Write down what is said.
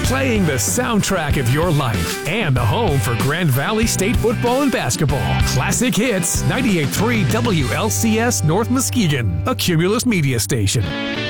Playing the soundtrack of your life and the home for Grand Valley State football and basketball. Classic Hits, 98.3 WLCS North Muskegon, a Cumulus media station.